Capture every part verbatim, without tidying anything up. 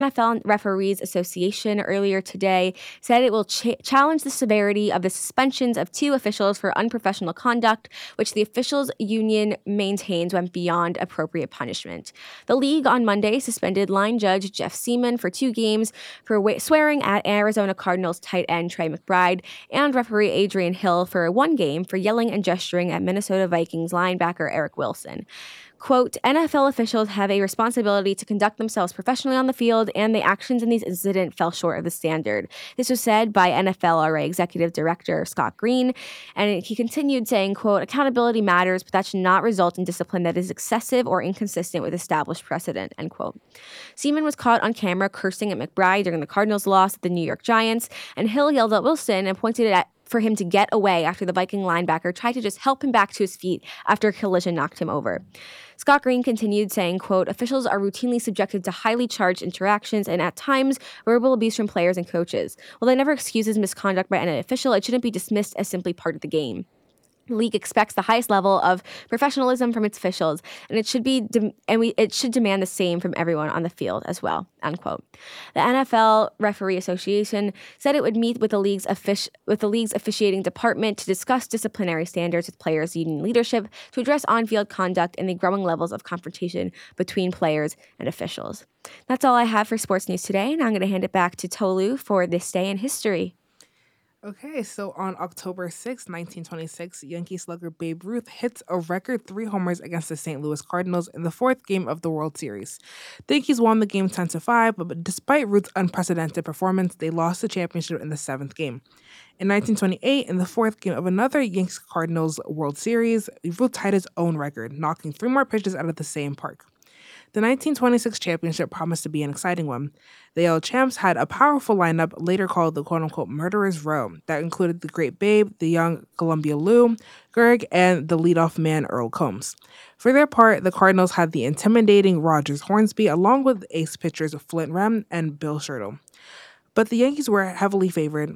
N F L Referees Association earlier today said it will ch- challenge the severity of the suspensions of two officials for unprofessional conduct, which the officials union maintains went beyond appropriate punishment. The league on Monday suspended line judge Jeff Seaman for two games for wa- swearing at Arizona Cardinals tight end Trey McBride and referee Adrian Hill for one game for yelling and gesturing at Minnesota Vikings linebacker Eric Wilson. Quote, N F L officials have a responsibility to conduct themselves professionally on the field, and the actions in these incidents fell short of the standard. This was said by N F L R A Executive Director Scott Green, and he continued saying, quote, accountability matters, but that should not result in discipline that is excessive or inconsistent with established precedent, end quote. Seaman was caught on camera cursing at McBride during the Cardinals' loss at the New York Giants, and Hill yelled at Wilson and pointed at for him to get away after the Viking linebacker tried to just help him back to his feet after a collision knocked him over. Scott Green continued saying, quote, officials are routinely subjected to highly charged interactions and at times verbal abuse from players and coaches. While that never excuses misconduct by an official, it shouldn't be dismissed as simply part of the game. The league expects the highest level of professionalism from its officials, and it should be de- and we it should demand the same from everyone on the field as well. Unquote. The N F L Referee Association said it would meet with the league's offic- with the league's officiating department to discuss disciplinary standards with players' union leadership to address on-field conduct and the growing levels of confrontation between players and officials. That's all I have for sports news today, and I'm going to hand it back to Tolu for this day in history. Okay, so on October sixth, nineteen twenty-six, Yankee slugger Babe Ruth hits a record three homers against the Saint Louis Cardinals in the fourth game of the World Series. The Yankees won the game ten to five, but despite Ruth's unprecedented performance, they lost the championship in the seventh game. In nineteen twenty-eight, in the fourth game of another Yankees-Cardinals World Series, Ruth tied his own record, knocking three more pitches out of the same park. The nineteen twenty-six championship promised to be an exciting one. The L Champs had a powerful lineup, later called the quote-unquote Murderer's Row, that included the great Babe, the young Columbia Lou Gehrig, and the leadoff man Earl Combs. For their part, the Cardinals had the intimidating Rogers Hornsby, along with ace pitchers Flint Rem and Bill Shirtle. But the Yankees were heavily favored,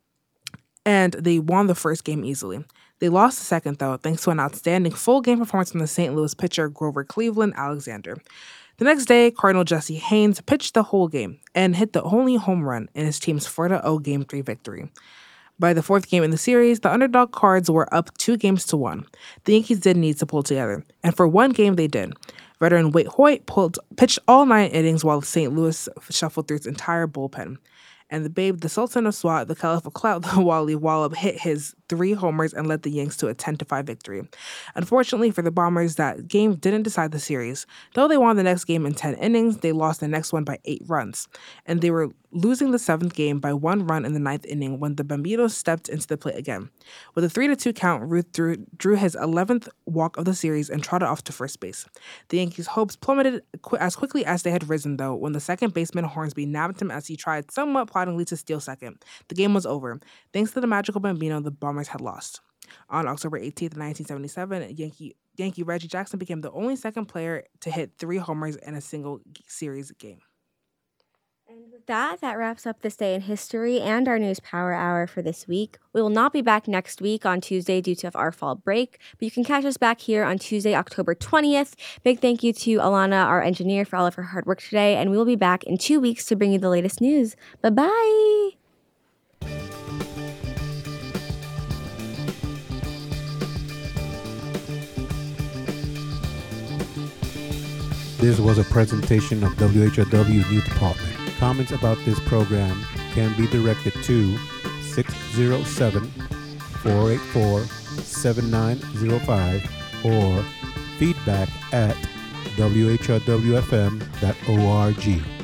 and they won the first game easily. They lost the second, though, thanks to an outstanding full-game performance from the Saint Louis pitcher Grover Cleveland Alexander. The next day, Cardinal Jesse Haynes pitched the whole game and hit the only home run in his team's four to oh Game three victory. By the fourth game in the series, the underdog Cards were up two games to one. The Yankees did need to pull together, and for one game they did. Veteran Waite Hoyt pulled, pitched all nine innings while Saint Louis shuffled through its entire bullpen. And the Babe, the Sultan of SWAT, the Caliph of Clout, the Wally Wallop, hit his three homers and led the Yanks to a ten to five victory. Unfortunately for the Bombers, that game didn't decide the series. Though they won the next game in ten innings, they lost the next one by eight runs. And they were losing the seventh game by one run in the ninth inning when the Bambinos stepped into the plate again. With a three to two count, Ruth drew, drew his eleventh walk of the series and trotted off to first base. The Yankees' hopes plummeted qu- as quickly as they had risen, though, when the second baseman Hornsby nabbed him as he tried somewhat plottingly to steal second. The game was over. Thanks to the magical Bambino, the Bombers had lost. On October eighteenth, nineteen seventy-seven, Yankee Yankee Reggie Jackson became the only second player to hit three homers in a single series game. And with that, that wraps up this day in history and our News Power Hour for this week. We will not be back next week on Tuesday due to our fall break, but you can catch us back here on Tuesday, October twentieth. Big thank you to Alana, our engineer, for all of her hard work today, and we will be back in two weeks to bring you the latest news. Bye-bye! This was a presentation of W H R W News Department. Comments about this program can be directed to six oh seven, four eight four, seven nine oh five or feedback at w h r w f m dot org.